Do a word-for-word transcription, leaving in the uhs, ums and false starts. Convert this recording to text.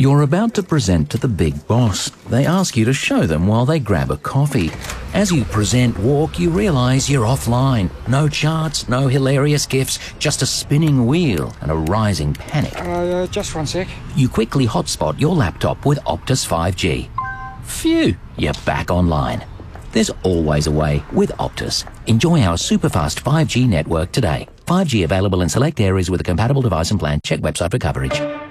You're about to present to the big boss. They ask you to show them while they grab a coffee. As you present walk, you realise you're offline. No charts, no hilarious gifs, just a spinning wheel and a rising panic. Uh, just one sec. You quickly hotspot your laptop with Optus five G. Phew, you're back online. There's always a way with Optus. Enjoy our superfast five G network today. five G available in select areas with a compatible device and plan. Check website for coverage.